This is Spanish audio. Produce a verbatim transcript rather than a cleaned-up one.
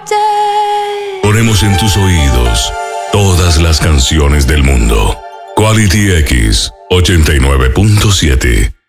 Ponemos en tus oídos todas las canciones del mundo. Quality X ochenta y nueve punto siete.